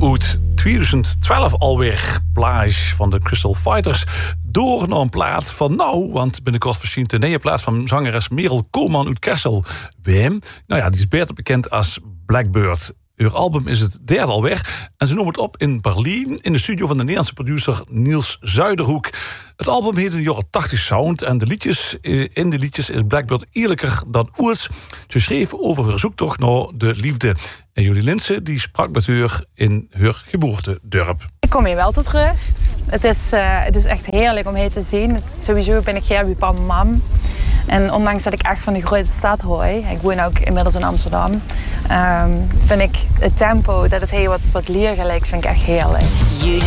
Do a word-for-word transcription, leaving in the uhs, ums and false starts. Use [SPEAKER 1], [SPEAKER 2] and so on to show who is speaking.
[SPEAKER 1] uit twintig twaalf alweer. Plage van de Crystal Fighters. Door naar een plaat van nou, want binnenkort verschijnt de nieuwe plaat van zangeres Merel Koolman uit Kessel. Wem? Nou ja, die is beter bekend als Blackbird. Uw album is het derde al weg. En ze noemen het op in Berlijn, in de studio van de Nederlandse producer Niels Zuiderhoek. Het album heet een jaren tachtig sound. En de liedjes, in de liedjes is Blackbird eerlijker dan ooit. Ze schreef over haar zoektocht naar de liefde. En Julie Linsen die sprak met haar in haar geboortedorp.
[SPEAKER 2] Ik kom hier wel tot rust. Het is, uh, het is echt heerlijk om hier te zien. Sowieso ben ik hier bij papa en mam. En ondanks dat ik echt van de grote stad hoor, ik woon ook inmiddels in Amsterdam, um, vind ik het tempo, dat het heel wat, wat leergelijk, vind ik echt heerlijk.